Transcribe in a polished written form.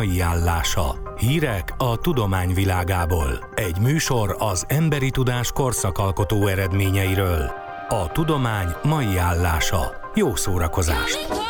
mai állása. Hírek a tudomány világából. Egy műsor az emberi tudás korszakalkotó eredményeiről. A tudomány mai állása. Jó szórakozást!